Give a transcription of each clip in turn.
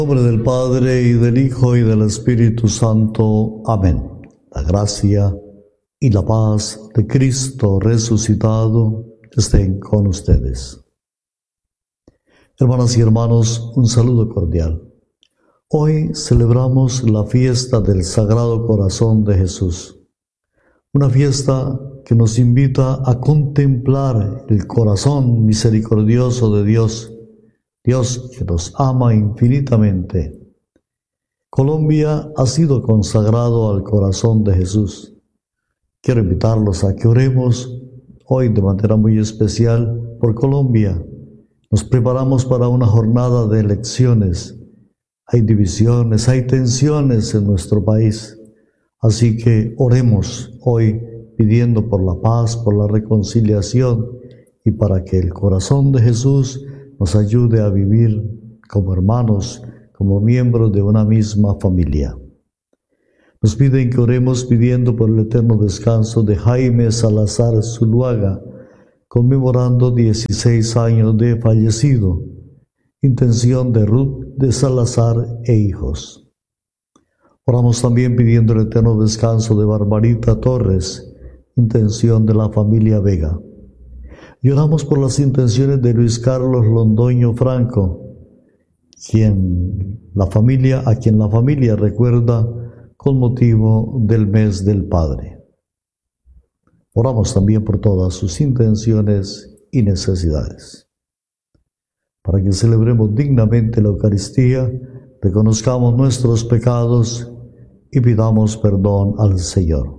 En nombre del Padre, y del Hijo, y del Espíritu Santo. Amén. La gracia y la paz de Cristo resucitado estén con ustedes. Hermanas y hermanos, un saludo cordial. Hoy celebramos la fiesta del Sagrado Corazón de Jesús. Una fiesta que nos invita a contemplar el corazón misericordioso de Dios, Dios que nos ama infinitamente. Colombia ha sido consagrado al corazón de Jesús. Quiero invitarlos a que oremos hoy de manera muy especial por Colombia. Nos preparamos para una jornada de elecciones. Hay divisiones, hay tensiones en nuestro país. Así que oremos hoy pidiendo por la paz, por la reconciliación y para que el corazón de Jesús nos ayude a vivir como hermanos, como miembros de una misma familia. Nos piden que oremos pidiendo por el eterno descanso de Jaime Salazar Zuluaga, conmemorando 16 años de fallecido. Intención de Ruth de Salazar e hijos. Oramos también pidiendo el eterno descanso de Barbarita Torres, intención de la familia Vega. Y oramos por las intenciones de Luis Carlos Londoño Franco, a quien la familia recuerda con motivo del mes del Padre. Oramos también por todas sus intenciones y necesidades. Para que celebremos dignamente la Eucaristía, reconozcamos nuestros pecados y pidamos perdón al Señor.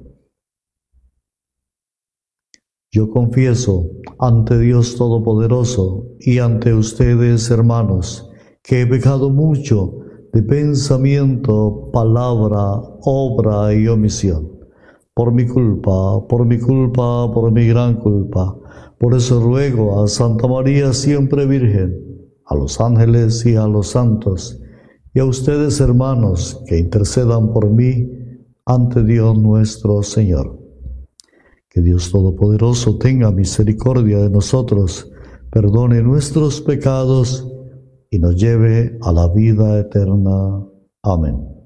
Yo confieso ante Dios Todopoderoso y ante ustedes, hermanos, que he pecado mucho de pensamiento, palabra, obra y omisión. Por mi culpa, por mi gran culpa. Por eso ruego a Santa María siempre Virgen, a los ángeles y a los santos, y a ustedes, hermanos, que intercedan por mí ante Dios nuestro Señor. Que Dios Todopoderoso tenga misericordia de nosotros, perdone nuestros pecados y nos lleve a la vida eterna. Amén.